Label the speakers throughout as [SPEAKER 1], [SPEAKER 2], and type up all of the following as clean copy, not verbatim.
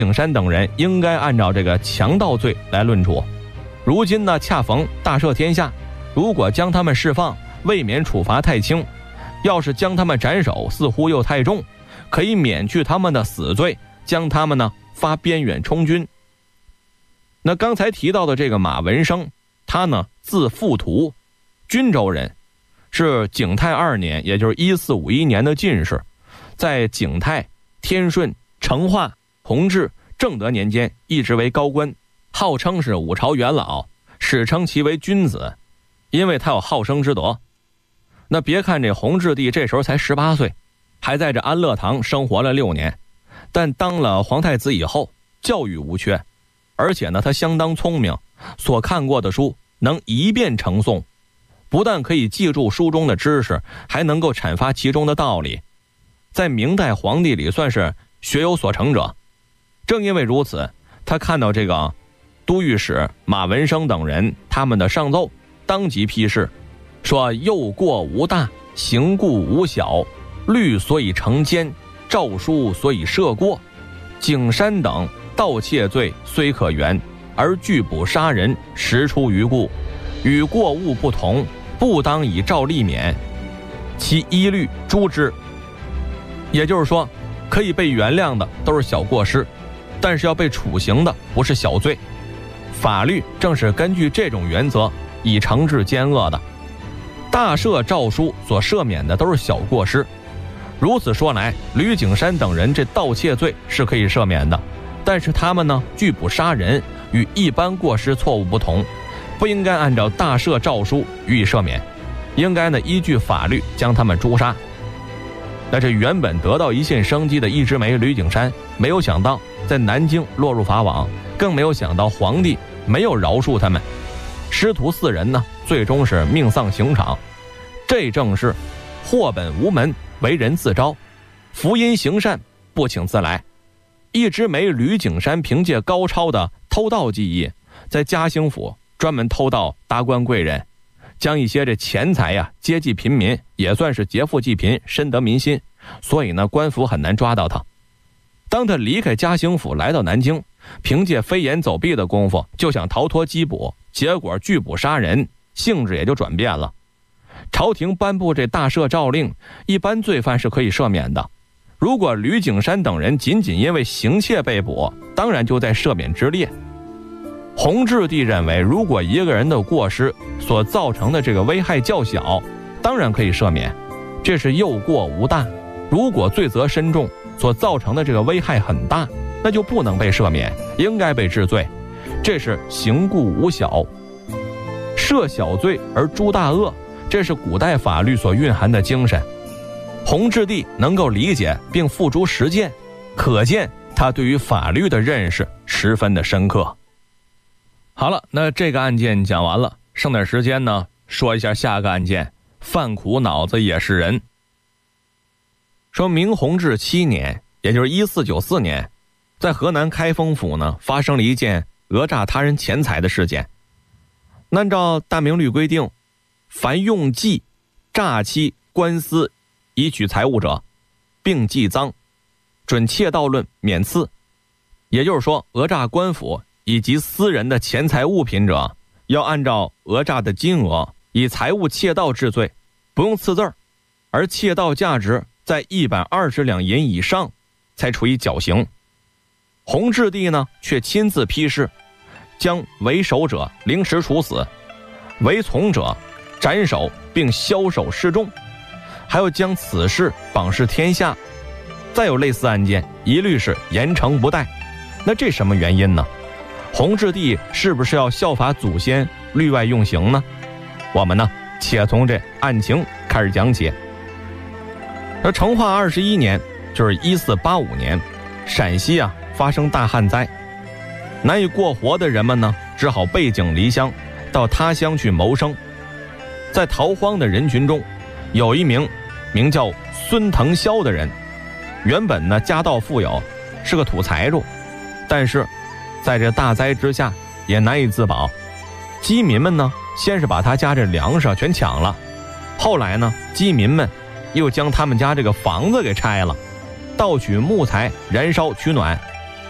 [SPEAKER 1] 景山等人应该按照这个强盗罪来论处。如今呢，恰逢大赦天下，如果将他们释放，未免处罚太轻；要是将他们斩首，似乎又太重，可以免去他们的死罪，将他们呢发边远充军。那刚才提到的这个马文生，他呢字富图，均州人，是景泰2年，也就是1451年的进士，在景泰、天顺、成化、弘治、正德年间一直为高官，号称是五朝元老，史称其为君子，因为他有好生之德。那别看这弘治帝这时候才18岁，还在这安乐堂生活了6年，但当了皇太子以后，教育无缺，而且呢他相当聪明，所看过的书能一遍成诵，不但可以记住书中的知识，还能够阐发其中的道理，在明代皇帝里算是学有所成者。正因为如此，他看到这个都御史马文生等人他们的上奏，当即批示说：幼过无大，行故无小，律所以成奸，诏书所以赦过，景山等盗窃罪虽可原，而拒捕杀人，实出于故，与过误不同，不当以诏立免，其一律诛之。也就是说，可以被原谅的都是小过失，但是要被处刑的不是小罪。法律正是根据这种原则以惩治奸恶的。大赦诏书所赦免的都是小过失，如此说来，吕景山等人这盗窃罪是可以赦免的，但是他们呢拒捕杀人，与一般过失错误不同，不应该按照大赦诏书予以赦免，应该呢依据法律将他们诛杀。那这原本得到一线生机的一枝梅吕景山，没有想到在南京落入法网，更没有想到皇帝没有饶恕他们，师徒4人呢最终是命丧刑场。这正是祸本无门，为人自招，福因行善，不请自来。一枝梅吕景山凭借高超的偷盗技艺，在嘉兴府专门偷盗达官贵人，将一些这钱财呀接济贫民，也算是劫富济贫，深得民心，所以呢官府很难抓到他。当他离开嘉兴府来到南京，凭借飞檐走壁的功夫就想逃脱缉捕，结果拒捕杀人，性质也就转变了。朝廷颁布这大赦诏令，一般罪犯是可以赦免的，如果吕景山等人仅仅因为行窃被捕，当然就在赦免之列。弘治帝认为，如果一个人的过失所造成的这个危害较小，当然可以赦免，这是幼过无大。如果罪责深重，所造成的这个危害很大，那就不能被赦免，应该被治罪，这是行故无小。赦小罪而诛大恶，这是古代法律所蕴含的精神。弘治帝能够理解并付诸实践，可见他对于法律的认识十分的深刻。好了，那这个案件讲完了，剩点时间呢，说一下下个案件，犯苦脑子也是人。说明弘治7年，也就是1494年，在河南开封府呢发生了一件讹诈他人钱财的事件。按照大明律规定，凡用计诈欺官司以取财物者，并记赃，准窃盗论免赐。也就是说，讹诈官府以及私人的钱财物品者，要按照讹诈的金额以财物窃盗治罪，不用刺字儿，而窃盗价值在120两银以上才处以绞刑。弘治帝呢却亲自批示，将为首者凌迟处死，为从者斩首并枭首示众，还要将此事榜示天下。再有类似案件，一律是严惩不贷。那这什么原因呢？弘治帝是不是要效法祖先律外用刑呢？我们呢且从这案情开始讲起。而成化21年，就是1485年，陕西啊发生大旱灾，难以过活的人们呢只好背井离乡，到他乡去谋生。在逃荒的人群中，有一名叫孙腾霄的人，原本呢家道富有，是个土财主，但是在这大灾之下也难以自保。饥民们呢先是把他家这粮食全抢了，后来呢饥民们又将他们家这个房子给拆了，盗取木材燃烧取暖。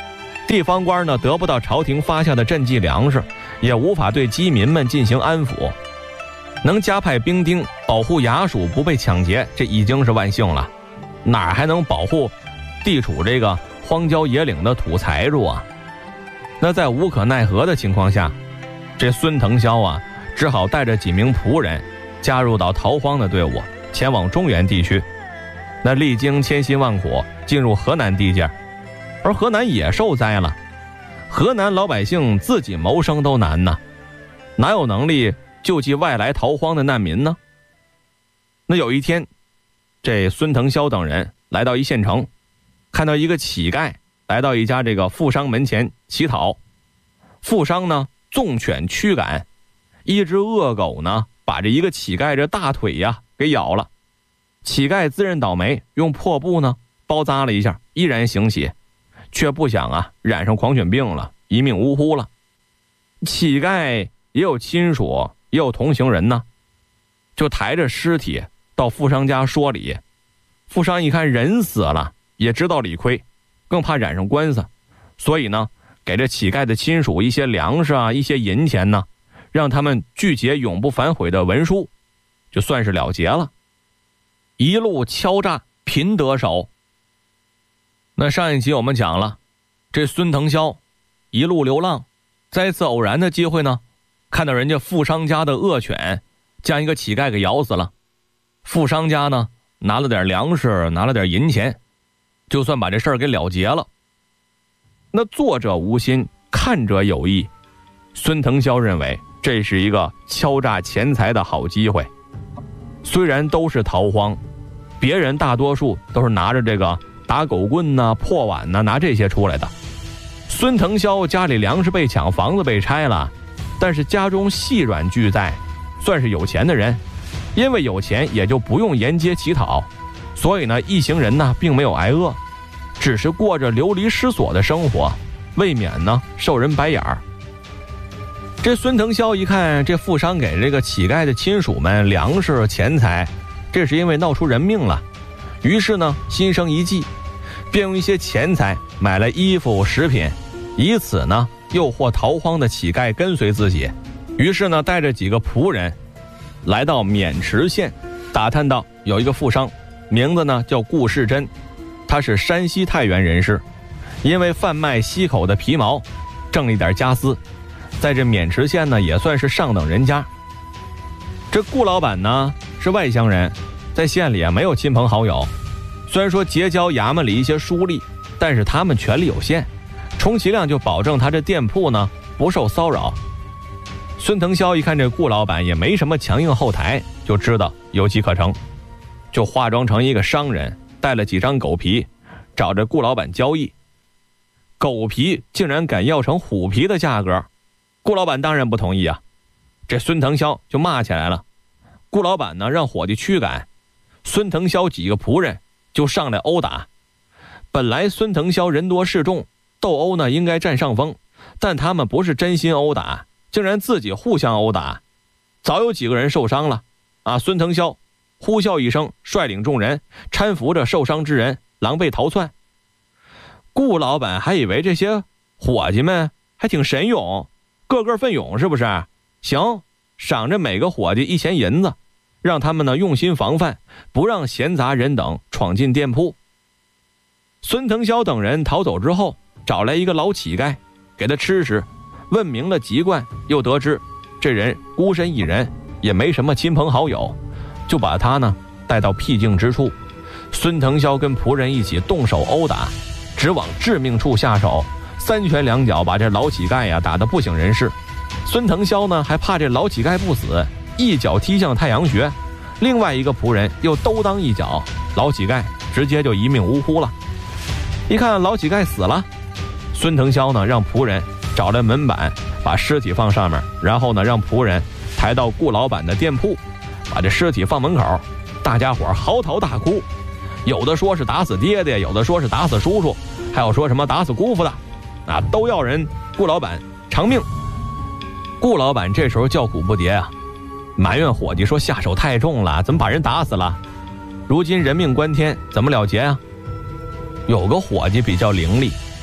[SPEAKER 1] 地方官呢得不到朝廷发下的赈济粮食，也无法对饥民们进行安抚。能加派兵丁保护衙署不被抢劫，这已经是万幸了，哪还能保护地处这个荒郊野岭的土财主啊？那在无可奈何的情况下，这孙腾霄啊，只好带着几名仆人加入到逃荒的队伍，前往中原地区。那历经千辛万苦，进入河南地界，而河南也受灾了。河南老百姓自己谋生都难呐，哪有能力救济外来逃荒的难民呢？那有一天，这孙腾霄等人来到一县城，看到一个乞丐来到一家这个富商门前乞讨。富商呢纵犬驱赶，一只恶狗呢把这一个乞丐这大腿呀给咬了。乞丐自认倒霉，用破布呢包扎了一下，依然行乞，却不想啊染上狂犬病了，一命呜呼了。乞丐也有亲属，也有同行人呢，就抬着尸体到富商家说理。富商一看人死了，也知道理亏，更怕染上官司，所以呢给这乞丐的亲属一些粮食啊，一些银钱呢，让他们拒绝永不反悔的文书，就算是了结了。一路敲诈，频得手。那上一集我们讲了，这孙腾霄一路流浪，在一次偶然的机会呢，看到人家富商家的恶犬将一个乞丐给咬死了。富商家呢拿了点粮食，拿了点银钱，就算把这事儿给了结了。那作者无心，看者有意，孙腾霄认为这是一个敲诈钱财的好机会。虽然都是逃荒，别人大多数都是拿着这个打狗棍呐、破碗呐，拿这些出来的。孙腾霄家里粮食被抢，房子被拆了，但是家中细软俱在，算是有钱的人。因为有钱，也就不用沿街乞讨，所以呢，一行人呢并没有挨饿，只是过着流离失所的生活，未免呢受人白眼儿。这孙腾霄一看这富商给这个乞丐的亲属们粮食钱财，这是因为闹出人命了，于是呢心生一计，便用一些钱财买了衣服食品，以此呢诱惑逃荒的乞丐跟随自己。于是呢带着几个仆人来到渑池县，打探到有一个富商，名字呢叫顾世珍，他是山西太原人士，因为贩卖溪口的皮毛挣了一点家私，在这渑池县呢也算是上等人家。这顾老板呢是外乡人，在县里啊没有亲朋好友，虽然说结交衙门里一些书吏，但是他们权力有限，充其量就保证他这店铺呢不受骚扰。孙腾霄一看这顾老板也没什么强硬后台，就知道有机可乘，就化妆成一个商人，带了几张狗皮，找着顾老板交易。狗皮竟然敢要成虎皮的价格，顾老板当然不同意啊。这孙腾霄就骂起来了，顾老板呢让伙计驱赶，孙腾霄几个仆人就上来殴打。本来孙腾霄人多势众，斗殴呢应该占上风，但他们不是真心殴打，竟然自己互相殴打，早有几个人受伤了啊！孙腾霄呼啸一声，率领众人搀扶着受伤之人狼狈逃窜。顾老板还以为这些伙计们还挺神勇，个个奋勇，是不是？行，赏着每个伙计1000银子，让他们呢用心防范，不让闲杂人等闯进店铺。孙腾霄等人逃走之后，找来一个老乞丐给他吃食，问明了籍贯，又得知这人孤身一人，也没什么亲朋好友，就把他呢带到僻静之处。孙腾霄跟仆人一起动手殴打，只往致命处下手，3拳2脚把这老乞丐呀打得不省人事。孙腾霄呢还怕这老乞丐不死，一脚踢向太阳穴，另外一个仆人又兜当一脚，老乞丐直接就一命呜呼了。一看老乞丐死了，孙腾霄呢让仆人找来门板，把尸体放上面，然后呢让仆人抬到顾老板的店铺，把这尸体放门口，大家伙嚎啕大哭，有的说是打死爹爹，有的说是打死叔叔，还有说什么打死姑父的，啊，都要人顾老板偿命。顾老板这时候叫苦不迭啊，埋怨伙计说下手太重了，怎么把人打死了？如今人命关天，怎么了结啊？有个伙计比较伶俐，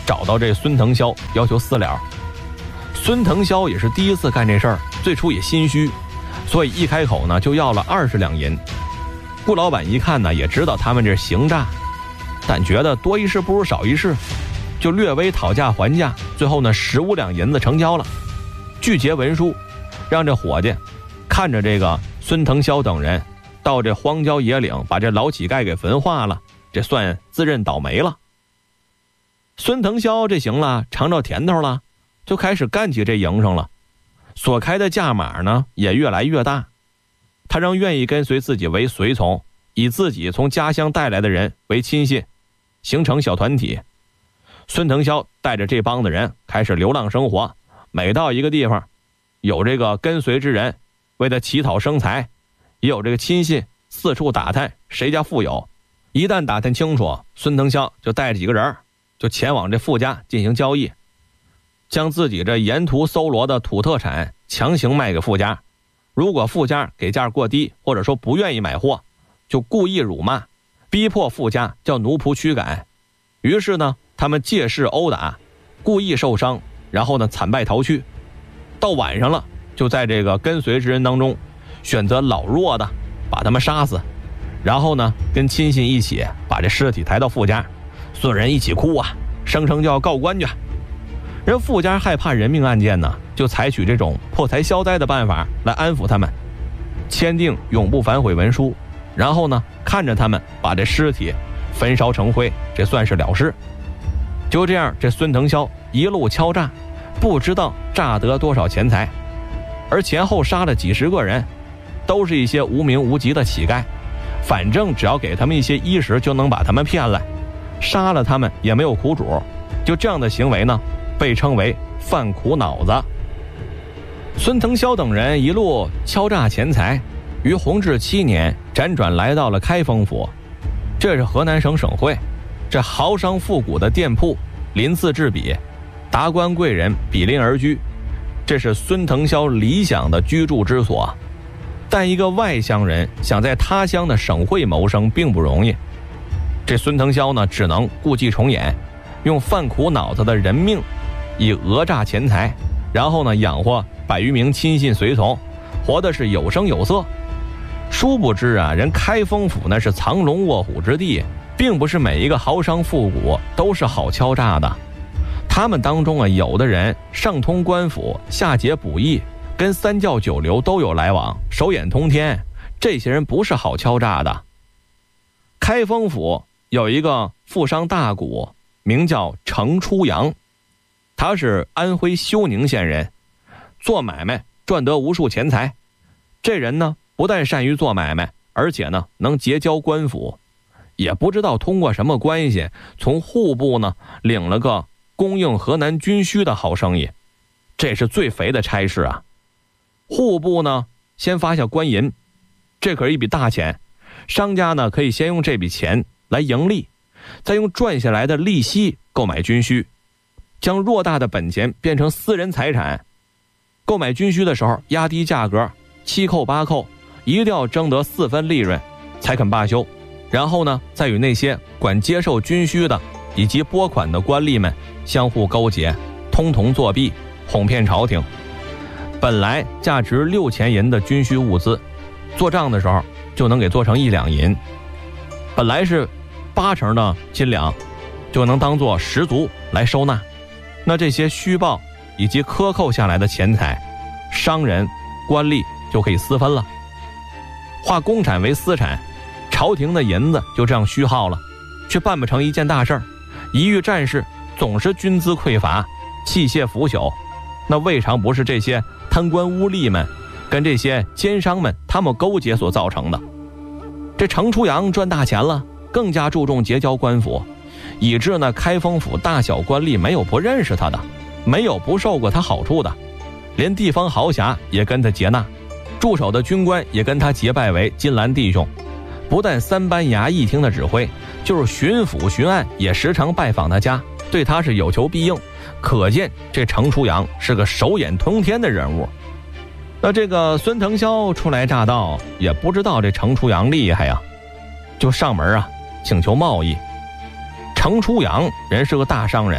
[SPEAKER 1] 找到这孙腾霄，要求私了。孙腾霄也是第一次干这事儿，最初也心虚，所以一开口呢就要了20两银。顾老板一看呢，也知道他们这行诈，但觉得多一事不如少一事，就略微讨价还价，最后呢15两银子成交了。具结文书，让这伙计看着这个孙腾霄等人到这荒郊野岭把这老乞丐给焚化了，这算自认倒霉了。孙腾霄这行了，尝着甜头了，就开始干起这营生了。所开的价码呢也越来越大，他让愿意跟随自己为随从，以自己从家乡带来的人为亲信，形成小团体。孙腾霄带着这帮的人开始流浪生活，每到一个地方，有这个跟随之人为他乞讨生财，也有这个亲信四处打探谁家富有。一旦打探清楚，孙腾霄就带着几个人就前往这富家进行交易，将自己这沿途搜罗的土特产强行卖给富家。如果富家给价过低，或者说不愿意买货，就故意辱骂，逼迫富家叫奴仆驱赶。于是呢，他们借势殴打，故意受伤，然后呢惨败逃去。到晚上了，就在这个跟随之人当中选择老弱的把他们杀死，然后呢跟亲信一起把这尸体抬到富家，所有人一起哭啊，声称就要告官去。人富家害怕人命案件呢，就采取这种破财消灾的办法来安抚他们，签订永不反悔文书，然后呢看着他们把这尸体焚烧成灰，这算是了事。就这样，这孙腾霄一路敲诈，不知道诈得多少钱财，而前后杀了几十个人，都是一些无名无籍的乞丐，反正只要给他们一些衣食就能把他们骗来，杀了他们也没有苦主。就这样的行为呢，被称为贩苦脑子。孙腾霄等人一路敲诈钱财，于弘治7年辗转来到了开封府，这是河南省省会，这豪商富贾的店铺鳞次栉比，达官贵人比邻而居，这是孙腾霄理想的居住之所。但一个外乡人想在他乡的省会谋生并不容易，这孙腾霄呢只能故伎重演，用贩苦脑子的人命以讹诈钱财，然后呢养活100余名亲信随从，活的是有声有色。殊不知啊，人开封府那是藏龙卧虎之地，并不是每一个豪商富贾都是好敲诈的。他们当中啊，有的人上通官府，下结捕役，跟三教九流都有来往，手眼通天，这些人不是好敲诈的。开封府有一个富商大贾，名叫程初阳，他是安徽休宁县人，做买卖赚得无数钱财。这人呢不但善于做买卖，而且呢能结交官府，也不知道通过什么关系，从户部呢领了个供应河南军需的好生意，这是最肥的差事啊。户部呢先发下官银，这可是一笔大钱，商家呢可以先用这笔钱来盈利，再用赚下来的利息购买军需，将偌大的本钱变成私人财产。购买军需的时候压低价格，7扣8扣，一定要争得4分利润才肯罢休。然后呢再与那些管接受军需的以及拨款的官吏们相互勾结，通同作弊，哄骗朝廷。本来价值6000银的军需物资，做账的时候就能给做成1两银，本来是80的斤两，就能当做10足来收纳。那这些虚报以及克扣下来的钱财，商人官吏就可以私分了，划公产为私产，朝廷的银子就这样虚耗了，却办不成一件大事儿。一遇战事总是军资匮乏，器械腐朽，那未尝不是这些贪官污吏们跟这些奸商们他们勾结所造成的。这程初阳赚大钱了，更加注重结交官府，以致呢开封府大小官吏没有不认识他的，没有不受过他好处的，连地方豪侠也跟他结纳，驻守的军官也跟他结拜为金兰弟兄。不但3班衙役厅的指挥，就是巡抚巡案也时常拜访他家，对他是有求必应，可见这程初阳是个手眼通天的人物。那这个孙腾霄初来乍到，也不知道这程初阳厉害呀，就上门啊请求贸易。程初阳人是个大商人，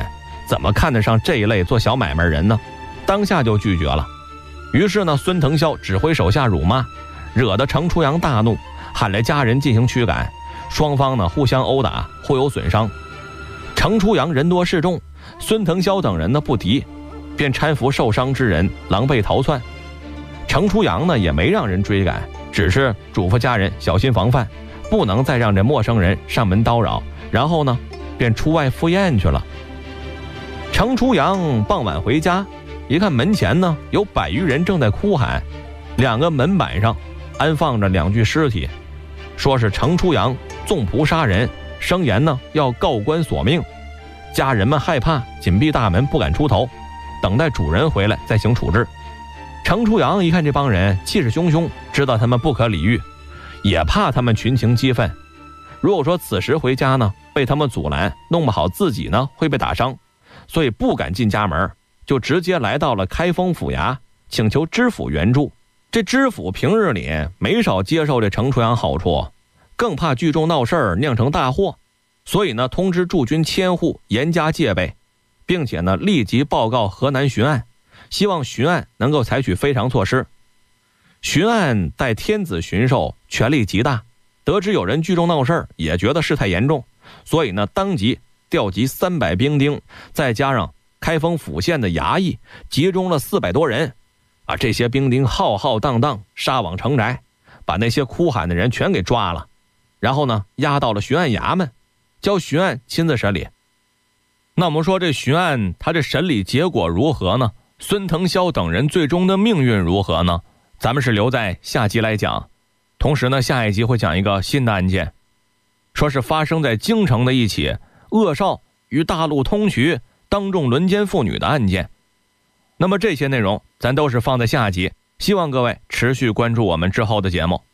[SPEAKER 1] 怎么看得上这一类做小买卖人呢？当下就拒绝了。于是呢，孙腾霄指挥手下辱骂，惹得程初阳大怒，喊来家人进行驱赶，双方呢互相殴打，互有损伤。程初阳人多势众，孙腾霄等人呢不敌，便搀扶受伤之人狼狈逃窜。程初阳呢也没让人追赶，只是嘱咐家人小心防范，不能再让这陌生人上门叨扰，然后呢便出外赴宴去了。程初阳傍晚回家，一看门前呢有100余人正在哭喊，2个门板上安放着2具尸体，说是程初阳纵仆杀人，声言呢要告官索命。家人们害怕，紧闭大门不敢出头，等待主人回来再行处置。程初阳一看这帮人气势汹汹，知道他们不可理喻，也怕他们群情激愤，如果说此时回家呢被他们阻拦，弄不好自己呢会被打伤，所以不敢进家门，就直接来到了开封府衙，请求知府援助。这知府平日里没少接受这程初阳好处，更怕聚众闹事儿酿成大祸，所以呢通知驻军1000户严加戒备，并且呢立即报告河南巡案，希望巡案能够采取非常措施。巡案代天子巡狩，权力极大，得知有人聚众闹事儿，也觉得事态严重，所以呢当即调集300兵丁，再加上开封府县的衙役，集中了400多人这些兵丁浩浩荡荡杀往城宅，把那些哭喊的人全给抓了，然后呢押到了巡案衙门，交巡案亲自审理。那我们说这巡案他这审理结果如何呢？孙腾霄等人最终的命运如何呢？咱们是留在下集来讲。同时呢，下一集会讲一个新的案件，说是发生在京城的一起恶少与大陆通衢当众轮奸妇女的案件。那么这些内容咱都是放在下集，希望各位持续关注我们之后的节目。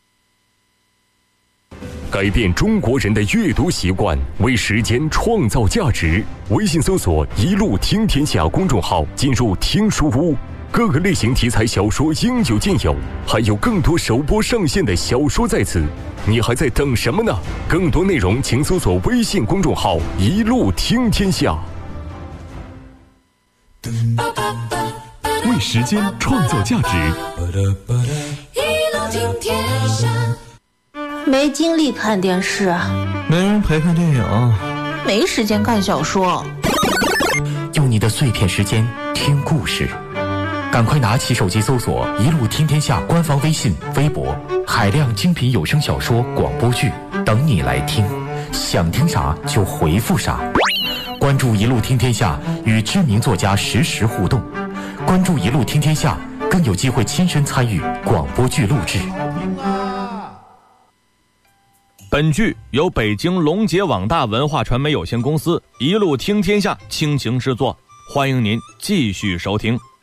[SPEAKER 2] 改变中国人的阅读习惯，为时间创造价值。微信搜索“一路听天下”公众号，进入听书屋，各个类型题材小说应有尽有，还有更多首播上线的小说在此，你还在等什么呢？更多内容请搜索微信公众号“一路听天下”。为时间创造价值，
[SPEAKER 3] 一路听天下。没精力看电视，
[SPEAKER 4] 没人陪看电影，
[SPEAKER 3] 没时间看小说，
[SPEAKER 5] 用你的碎片时间听故事，赶快拿起手机搜索“一路听天下”官方微信、微博，海量精品有声小说、广播剧等你来听，想听啥就回复啥。关注“一路听天下”，与知名作家实时互动。关注“一路听天下”，更有机会亲身参与广播剧录制。
[SPEAKER 1] 本剧由北京龙杰网大文化传媒有限公司一路听天下倾情制作，欢迎您继续收听。